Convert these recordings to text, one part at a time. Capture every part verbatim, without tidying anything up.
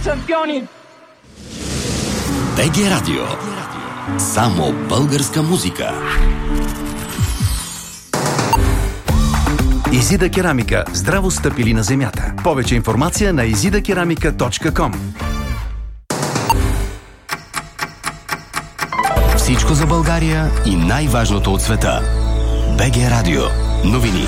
шампиони! БГ Радио. Само българска музика. Изида керамика. Здраво стъпили на земята. Повече информация на изида керамика точка ком. Всичко за България и най-важното от света. БГ Радио. Новини.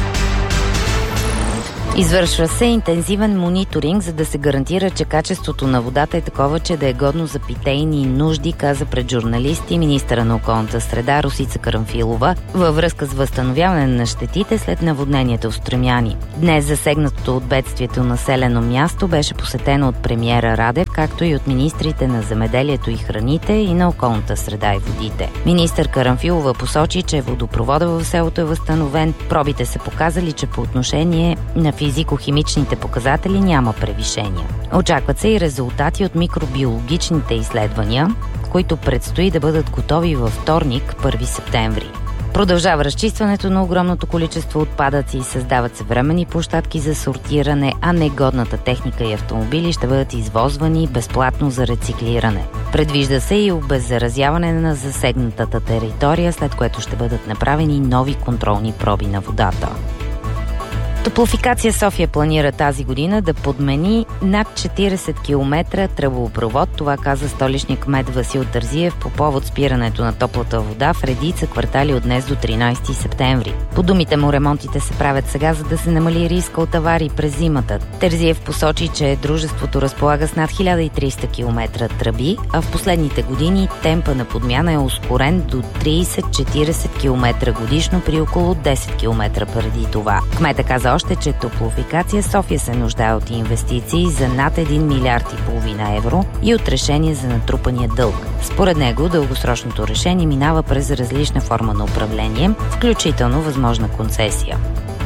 Извършва се интензивен мониторинг, за да се гарантира, че качеството на водата е такова, че да е годно за питейни нужди, каза пред журналисти министъра на околната среда Росица Карамфилова във връзка с възстановяване на щетите след наводнението в Струмяни. Днес засегнатото от бедствието населено място беше посетено от премиера Радев, както и от министрите на земеделието и храните и на околната среда и водите. Министър Карамфилова посочи, че водопровода в селото е възстановен. Пробите са показали, че по отношение на физико-химичните показатели няма превишения. Очакват се и резултати от микробиологичните изследвания, които предстои да бъдат готови във вторник, първи септември. Продължава разчистването на огромното количество отпадъци и създават се временни площадки за сортиране, а негодната техника и автомобили ще бъдат извозвани безплатно за рециклиране. Предвижда се и обеззаразяване на засегнатата територия, след което ще бъдат направени нови контролни проби на водата. Топлофикация София планира тази година да подмени над четирийсет километра тръбопровод. Това каза столичния кмет Васил Терзиев по повод спирането на топлата вода в редица квартали от днес до тринайсети септември. По думите му, ремонтите се правят сега, за да се намали риска от аварии през зимата. Терзиев посочи, че дружеството разполага с над хиляда и триста километра тръби, а в последните години темпа на подмяна е ускорен до трийсет-четирийсет километра годишно при около десет километра преди това. Кмета каза още, че Топлофикация София се нуждае от инвестиции за над един милиард и половина евро и от решение за натрупания дълг. Според него, дългосрочното решение минава през различна форма на управление, включително възможна концесия.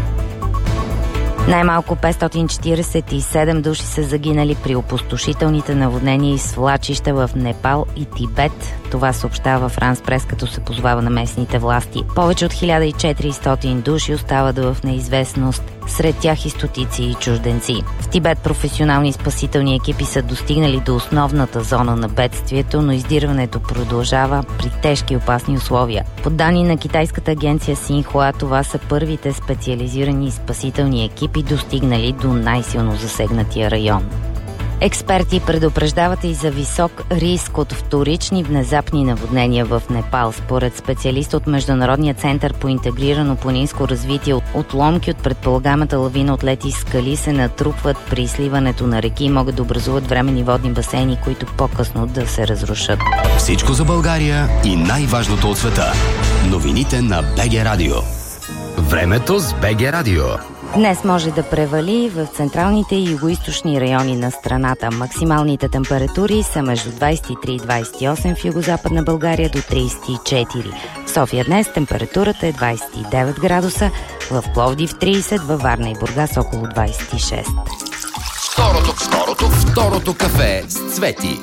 Най-малко петстотин четирийсет и седем души са загинали при опустошителните наводнения и свлачища в Непал и Тибет. Това съобщава Франс Прес, като се позовава на местните власти. Повече от хиляда и четиристотин души остават в неизвестност. Сред тях и стотици и чужденци. В Тибет професионални спасителни екипи са достигнали до основната зона на бедствието, но издирването продължава при тежки и опасни условия. По данни на китайската агенция Синхуа, това са първите специализирани спасителни екипи, достигнали до най-силно засегнатия район. Експерти предупреждават и за висок риск от вторични внезапни наводнения в Непал. Според специалист от Международния център по интегрирано планинско развитие, отломки от предполагаемата лавина от лети скали се натрупват при сливането на реки и могат да образуват временни водни басейни, които по-късно да се разрушат. Всичко за България и най-важното от света. Новините на БГ Радио. Времето с БГ Радио. Днес може да превали в централните и югоизточни райони на страната. Максималните температури са между двайсет и три и двайсет и осем в югозападна България до трийсет и четири. В София днес температурата е двайсет и девет градуса, в Пловдив трийсет, във Варна и Бургас около двайсет и шест. Второто, второто, второто кафе с Цвети.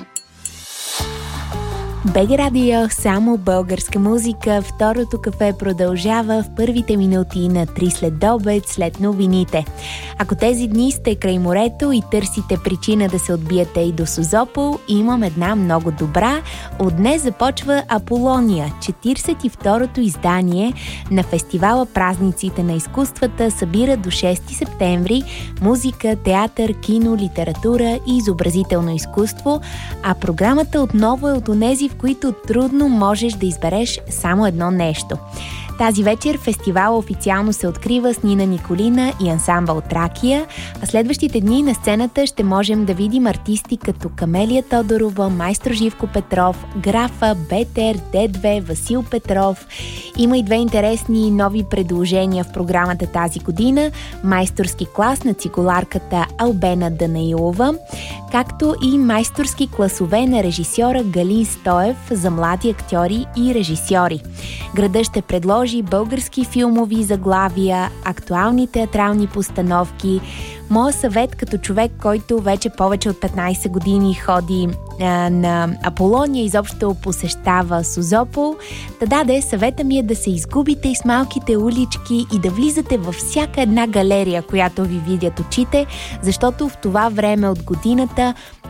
БГ Радио, само българска музика. Второто кафе продължава в първите минути на три след обед, след новините. Ако тези дни сте край морето и търсите причина да се отбиете и до Созопол, имам една много добра. От днес започва Аполония, четирийсет и второто издание на фестивала Празниците на изкуствата. Събира до шести септември музика, театър, кино, литература и изобразително изкуство, а програмата отново е от онези, в които трудно можеш да избереш само едно нещо. Тази вечер фестивал официално се открива с Нина Николина и ансамбъл Тракия, а следващите дни на сцената ще можем да видим артисти като Камелия Тодорова, майстор Живко Петров, Графа, Бетер, Д две, Васил Петров. Има и две интересни нови предложения в програмата тази година. Майсторски клас на цигуларката Албена Данаилова, както и майсторски класове на режисьора Галин Стоев за млади актьори и режисьори. Градът ще предложи български филмови заглавия, актуални театрални постановки. Моят съвет като човек, който вече повече от петнайсет години ходи а, на Аполония, изобщо посещава Созопол, да даде съвета ми е да се изгубите из малките улички и да влизате във всяка една галерия, която ви видят очите, защото в това време от годината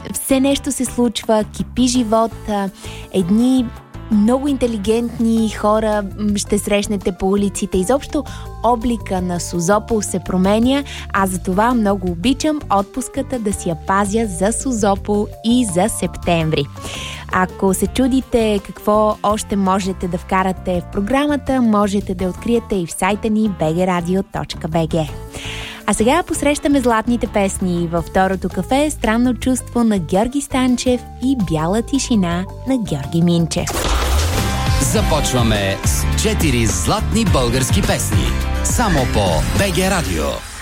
все нещо се случва, кипи живот, едни много интелигентни хора ще срещнете по улиците. Изобщо облика на Созопол се променя, а за това много обичам отпуската да си я пазя за Созопол и за септември. Ако се чудите какво още можете да вкарате в програмата, можете да откриете и в сайта ни би джи радио точка би джи. А сега посрещаме златните песни във второто кафе Странно чувство на Георги Станчев и Бяла тишина на Георги Минчев. Започваме с четири златни български песни. Само по би джи Радио.